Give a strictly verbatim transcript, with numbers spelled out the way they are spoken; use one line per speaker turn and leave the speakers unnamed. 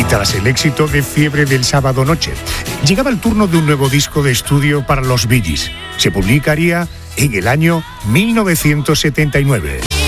Tras el éxito de Fiebre del sábado noche, llegaba el turno de un nuevo disco de estudio para los Bee Gees. Se publicaría en el año mil novecientos setenta y nueve.